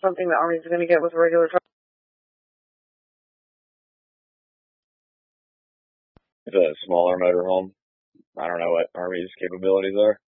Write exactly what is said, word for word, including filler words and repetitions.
something the Army's going to get with a regular truck. It's a smaller motorhome. I don't know what Army's capabilities are.